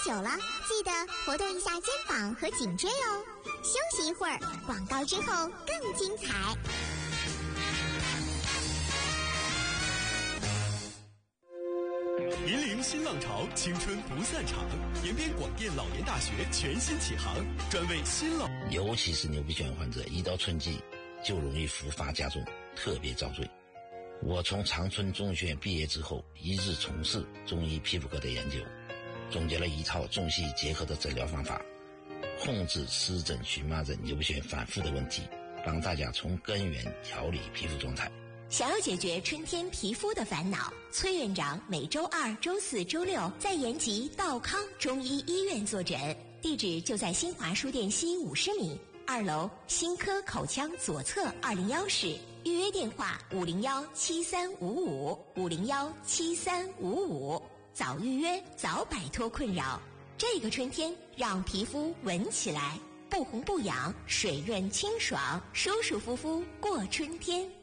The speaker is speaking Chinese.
手了，记得活动一下肩膀和颈椎哦。休息一会儿，广告之后更精彩。 引领新浪潮，青春不散场。延边广电老年大学全新启航，专为新老， 尤其是牛皮癣患者，一到春季就容易复发加重，特别遭罪。我从长春中学院毕业之后，一直从事中医皮肤科的研究，总结了一套中西医结合的诊疗方法，控制湿疹、荨麻疹、牛皮癣反复的问题，帮大家从根源调理皮肤状态。 想要解决春天皮肤的烦恼，崔院长每周二、周四、周六在延吉道康中医医院坐诊，地址就在新华书店西50米2楼新科口腔左侧201室，预约电话501-7355，501-7355，早预约早摆脱困扰。这个春天让皮肤闻起来不红不痒，水润清爽，舒舒服服过春天。